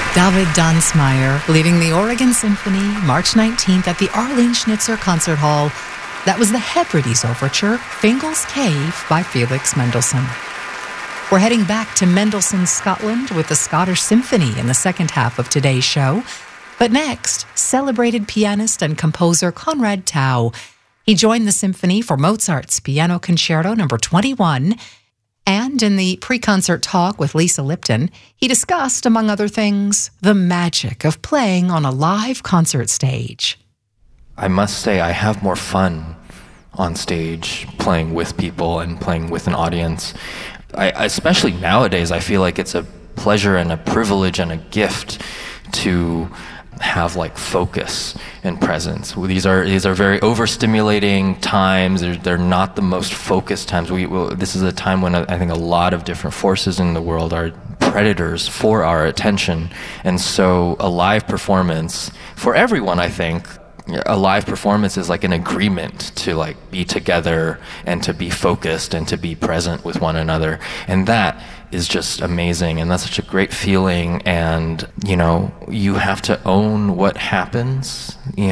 David Dunsmeyer leading the Oregon Symphony March 19th at the Arlene Schnitzer Concert Hall. That was the Hebrides Overture, Fingal's Cave by Felix Mendelssohn. We're heading back to Mendelssohn's Scotland with the Scottish Symphony in the second half of today's show. But next, celebrated pianist and composer Konrad Tau. He joined the symphony for Mozart's Piano Concerto No. 21. And in the pre-concert talk with Lisa Lipton, he discussed, among other things, the magic of playing on a live concert stage. I must say I have more fun on stage playing with people and playing with an audience. Especially nowadays, I feel like it's a pleasure and a privilege and a gift to have like focus and presence. These are very overstimulating times. They're not the most focused times. This is a time when I think a lot of different forces in the world are predators for our attention, and so a live performance for everyone, I think. A live performance is like an agreement to like be together and to be focused and to be present with one another. And that is just amazing. And that's such a great feeling. And, you have to own what happens.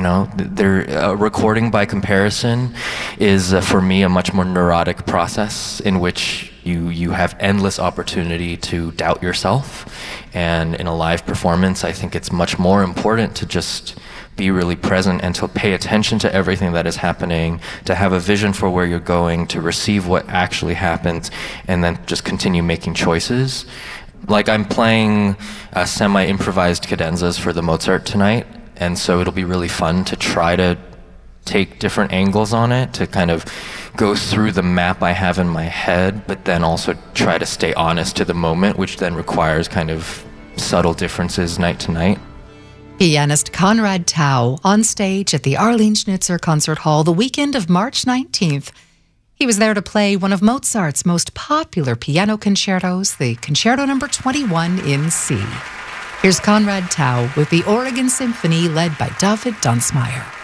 Recording by comparison is for me a much more neurotic process in which you have endless opportunity to doubt yourself. And in a live performance, I think it's much more important to just be really present and to pay attention to everything that is happening, to have a vision for where you're going, to receive what actually happens, and then just continue making choices. Like I'm playing semi-improvised cadenzas for the Mozart tonight, and so it'll be really fun to try to take different angles on it, to kind of go through the map I have in my head, but then also try to stay honest to the moment, which then requires kind of subtle differences night to night. Pianist Konrad Tau on stage at the Arlene Schnitzer Concert Hall the weekend of March 19th. He was there to play one of Mozart's most popular piano concertos, the Concerto No. 21 in C. Here's Konrad Tau with the Oregon Symphony led by David Dunsmeyer.